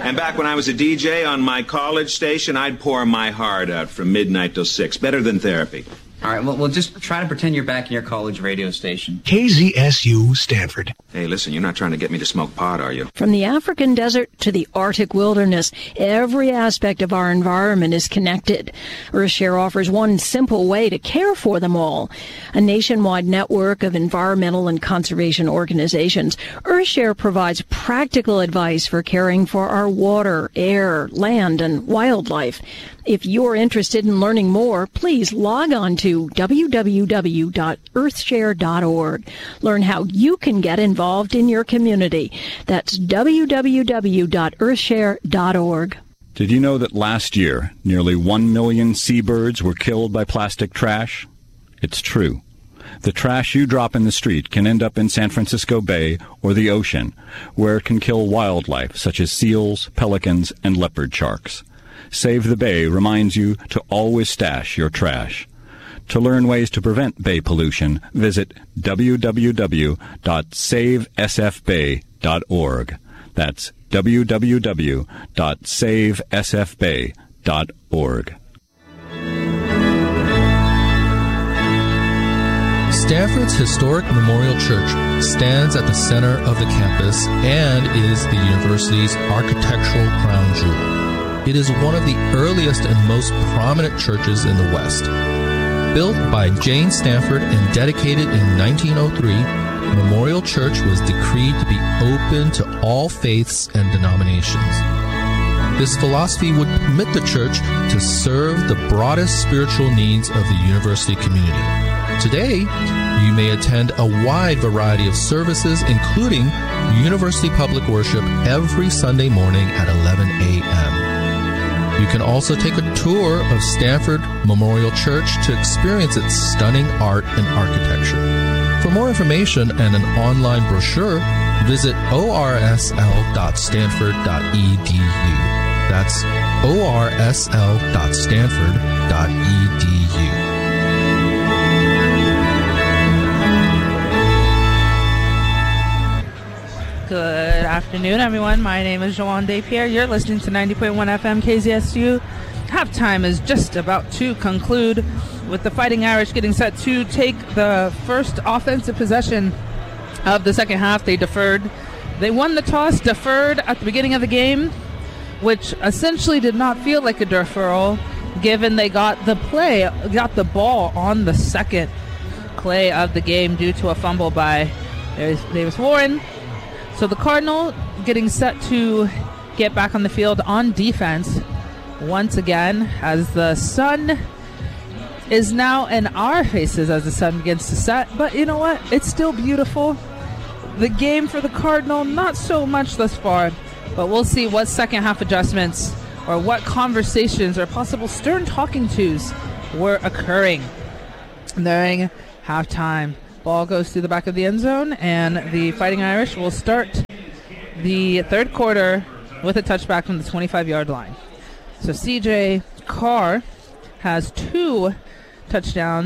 And back when I was a DJ on my college station, I'd pour my heart out from midnight till 6. Better than therapy. All right, well, just try to pretend you're back in your college radio station. KZSU Stanford. Hey, listen, you're not trying to get me to smoke pot, are you? From the African desert to the Arctic wilderness, every aspect of our environment is connected. Earthshare offers one simple way to care for them all. A nationwide network of environmental and conservation organizations, Earthshare provides practical advice for caring for our water, air, land, and wildlife. If you're interested in learning more, please log on to www.earthshare.org. Learn how you can get involved in your community. That's www.earthshare.org. Did you know that last year, nearly 1 million seabirds were killed by plastic trash? It's true. The trash you drop in the street can end up in San Francisco Bay or the ocean, where it can kill wildlife such as seals, pelicans, and leopard sharks. Save the Bay reminds you to always stash your trash. To learn ways to prevent bay pollution, visit www.savesfbay.org. That's www.savesfbay.org. Stanford's historic Memorial Church stands at the center of the campus and is the university's architectural crown jewel. It is one of the earliest and most prominent churches in the West. Built by Jane Stanford and dedicated in 1903, Memorial Church was decreed to be open to all faiths and denominations. This philosophy would permit the church to serve the broadest spiritual needs of the university community. Today, you may attend a wide variety of services, including university public worship every Sunday morning at 11 a.m. You can also take a tour of Stanford Memorial Church to experience its stunning art and architecture. For more information and an online brochure, visit orsl.stanford.edu. That's orsl.stanford.edu. Good afternoon, everyone. My name is Joanne Despierre. You're listening to 90.1 FM KZSU. Halftime is just about to conclude with the Fighting Irish getting set to take the first offensive possession of the second half. They deferred. They won the toss, deferred at the beginning of the game, which essentially did not feel like a deferral, given they got the ball on the second play of the game due to a fumble by Davis Warren. So the Cardinal getting set to get back on the field on defense once again as the sun is now in our faces as the sun begins to set. But you know what? It's still beautiful. The game for the Cardinal, not so much thus far, but we'll see what second half adjustments or what conversations or possible stern talking tos were occurring during halftime. Ball goes through the back of the end zone, and the Fighting Irish will start the third quarter with a touchback from the 25-yard line. So CJ Carr has two touchdown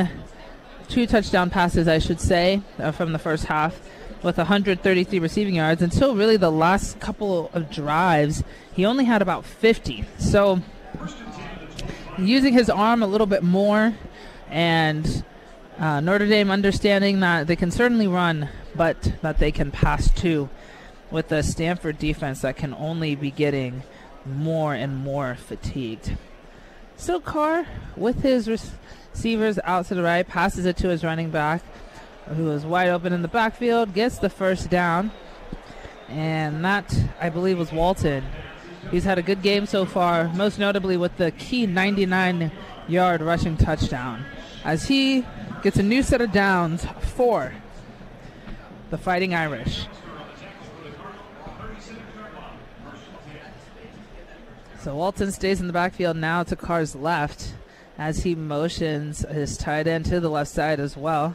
passes, I should say, from the first half, with 133 receiving yards. Until really the last couple of drives, he only had about 50. So using his arm a little bit more, and Notre Dame understanding that they can certainly run, but that they can pass too, with the Stanford defense that can only be getting more and more fatigued. So Carr, with his receivers out to the right, passes it to his running back, who is wide open in the backfield, gets the first down, and that, I believe, was Walton. He's had a good game so far, most notably with the key 99-yard rushing touchdown, as he gets a new set of downs for the Fighting Irish. So Walton stays in the backfield now to Carr's left as he motions his tight end to the left side as well.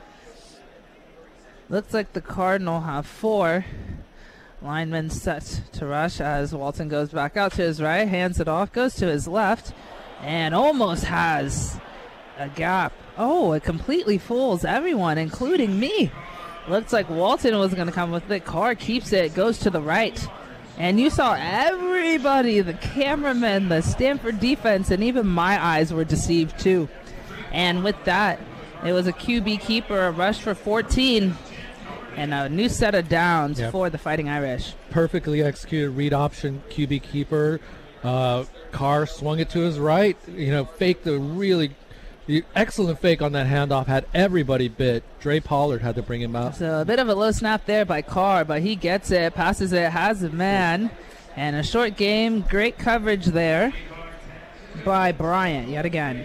Looks like the Cardinal have four linemen set to rush as Walton goes back out to his right, hands it off, goes to his left, and almost has a gap. Oh, it completely fools everyone, including me. Looks like Walton was going to come with it. Carr keeps it, goes to the right, And you saw everybody, the cameramen, the Stanford defense, and even my eyes were deceived too. And with that, it was a QB keeper, a rush for 14, and a new set of downs for the Fighting Irish. Perfectly executed read option QB keeper. Carr swung it to his right, faked the excellent fake on that handoff, had everybody bit. Dre Pollard had to bring him out. So a bit of a low snap there by Carr, but he gets it, passes it, has a man, and a short game. Great coverage there by Bryant yet again.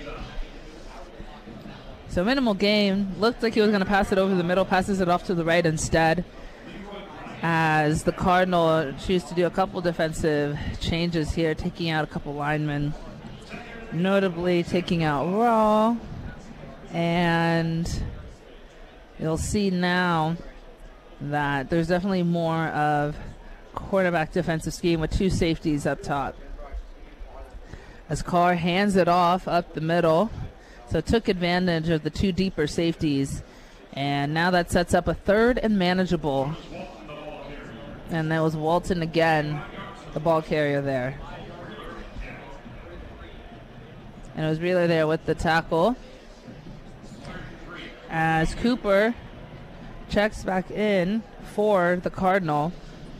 So minimal gain. Looked like he was going to pass it over the middle, passes it off to the right instead, as the Cardinal choose to do a couple defensive changes here, taking out a couple linemen. Notably taking out Raw, and you'll see now that there's definitely more of quarterback defensive scheme with two safeties up top. As Carr hands it off up the middle, so took advantage of the two deeper safeties, and now that sets up a third and manageable. And that was Walton again, the ball carrier there. And it was Wheeler there with the tackle. As Cooper checks back in for the Cardinal.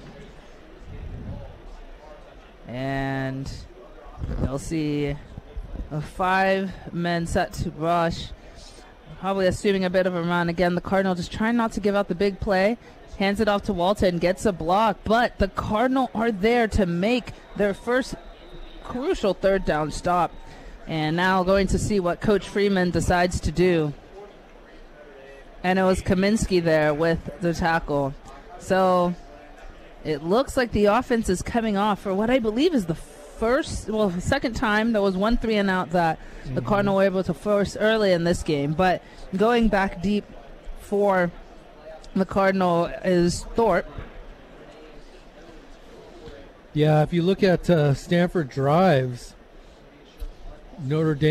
And you'll see 5 men set to rush. Probably assuming a bit of a run. Again, the Cardinal just trying not to give out the big play. Hands it off to Walton, gets a block. But the Cardinal are there to make their first crucial third down stop. And now going to see what Coach Freeman decides to do. And it was Kaminsky there with the tackle. So it looks like the offense is coming off for what I believe is the second time. There was 1 3-and-out that the Cardinal were able to force early in this game. But going back deep for the Cardinal is Thorpe. Yeah, if you look at Stanford drives, in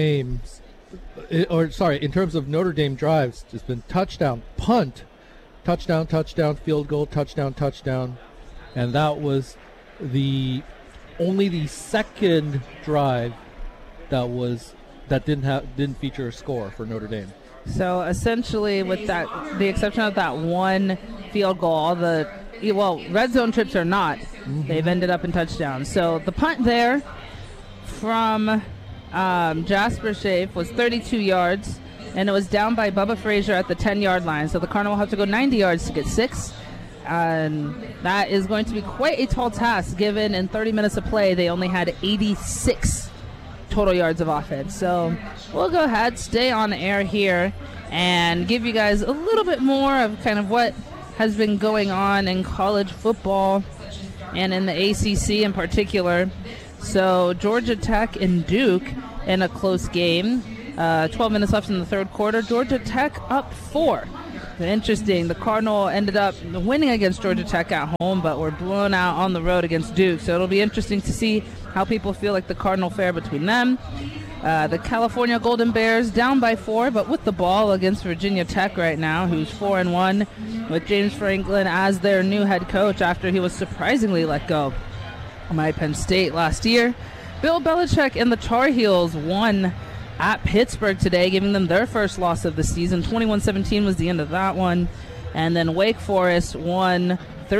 terms of Notre Dame drives, it's been touchdown, punt, touchdown, field goal, touchdown, and that was only the second drive that didn't feature a score for Notre Dame. So essentially, with that, the exception of that one field goal, all red zone trips are not. They've ended up in touchdowns. So the punt there from Jasper Schaaf was 32 yards, and it was down by Bubba Frazier at the 10-yard line. So the Cardinal will have to go 90 yards to get 6. And that is going to be quite a tall task, given in 30 minutes of play they only had 86 total yards of offense. So we'll go ahead, stay on air here, and give you guys a little bit more of kind of what has been going on in college football and in the ACC in particular. So Georgia Tech and Duke in a close game. 12 minutes left in the third quarter. Georgia Tech up 4. Interesting. The Cardinal ended up winning against Georgia Tech at home, but were blown out on the road against Duke. So it'll be interesting to see how people feel like the Cardinal fare between them. The California Golden Bears down by 4, but with the ball against Virginia Tech right now, who's 4-1, with James Franklin as their new head coach after he was surprisingly let go by Penn State last year. Bill Belichick and the Tar Heels won at Pittsburgh today, giving them their first loss of the season. 21-17 was the end of that one. And then Wake Forest won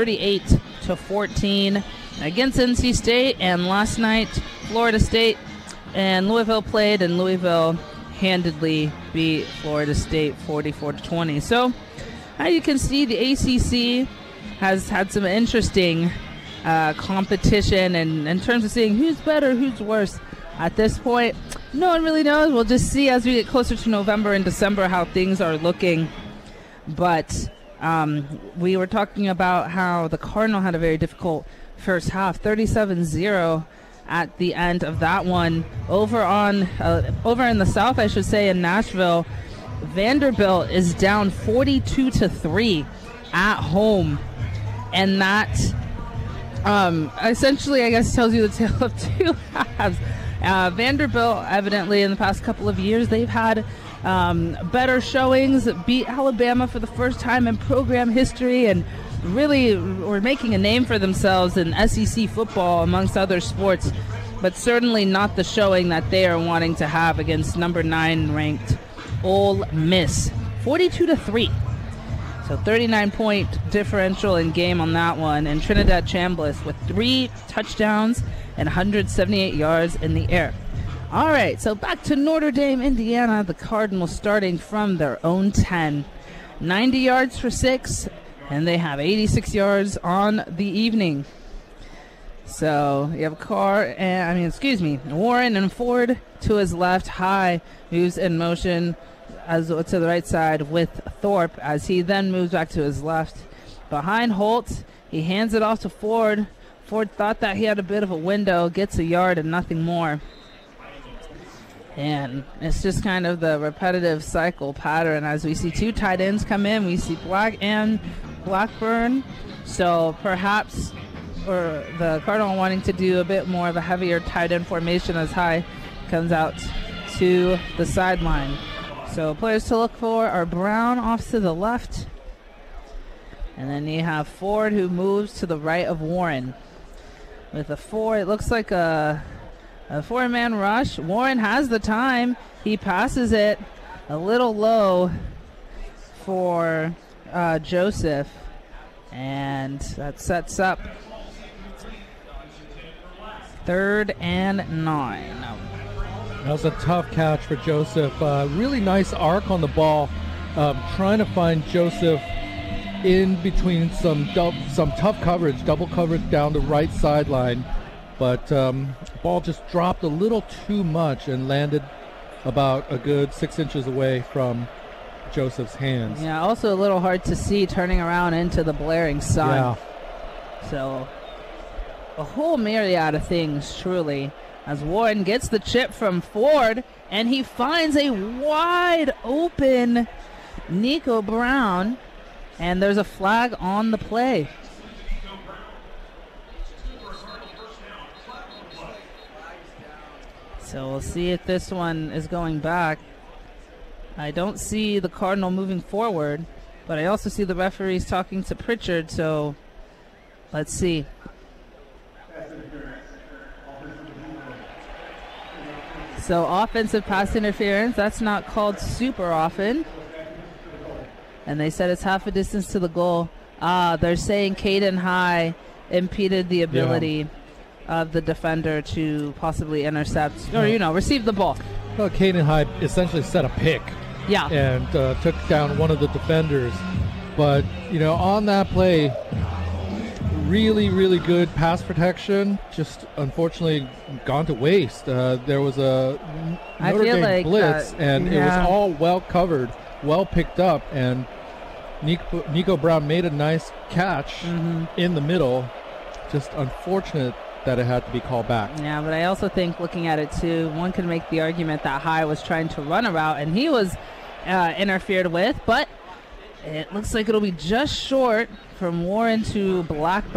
38-14 against NC State. And last night, Florida State and Louisville played, and Louisville handedly beat Florida State 44-20. So, as you can see, the ACC has had some interesting competition, and in terms of seeing who's better, who's worse. At this point, no one really knows. We'll just see as we get closer to November and December how things are looking. But we were talking about how the Cardinal had a very difficult first half, 37-0 at the end of that one. Over in the South, I should say, in Nashville, Vanderbilt is down 42-3 at home, and that essentially, I guess, tells you the tale of two halves. Vanderbilt, evidently, in the past couple of years, they've had better showings, beat Alabama for the first time in program history, and really were making a name for themselves in SEC football amongst other sports, but certainly not the showing that they are wanting to have against number 9 ranked Ole Miss. 42-3. So 39-point differential in game on that one. And Trinidad Chambliss with 3 touchdowns and 178 yards in the air. All right, so back to Notre Dame, Indiana. The Cardinals starting from their own 10. 90 yards for 6, and they have 86 yards on the evening. So you have Warren and Ford to his left. High moves in motion to the right side with Thorpe as he then moves back to his left. Behind Holt, he hands it off to Ford. Ford thought that he had a bit of a window, gets a yard and nothing more. And it's just kind of the repetitive cycle pattern as we see 2 tight ends come in. We see Black and Blackburn. So perhaps the Cardinal wanting to do a bit more of a heavier tight end formation as High comes out to the sideline. So players to look for are Brown off to the left. And then you have Ford who moves to the right of Warren. With a 4, it looks like a 4-man rush. Warren has the time. He passes it a little low for Joseph. And that sets up 3rd and 9. That was a tough catch for Joseph. Really nice arc on the ball. Trying to find Joseph in between some tough coverage, double coverage down the right sideline. But ball just dropped a little too much and landed about a good 6 inches away from Joseph's hands. Yeah, also a little hard to see turning around into the blaring sun. Yeah. So a whole myriad of things, truly, as Warren gets the chip from Ford, and he finds a wide open Nico Brown, and there's a flag on the play. So we'll see if this one is going back. I don't see the Cardinal moving forward, but I also see the referees talking to Pritchard, so let's see. So offensive pass interference, that's not called super often. And they said it's half a distance to the goal. They're saying Caden High impeded the ability of the defender to possibly intercept or, receive the ball. Well, Caden High essentially set a pick. Yeah. And took down one of the defenders. But, on that play, really, really good pass protection. Just unfortunately gone to waste. There was a Notre Dame blitz, and it was all well covered, well picked up, and Nico Brown made a nice catch in the middle. Just unfortunate that it had to be called back. Yeah, but I also think looking at it too, one could make the argument that High was trying to run a route and he was interfered with, but it looks like it'll be just short from Warren to Blackburn.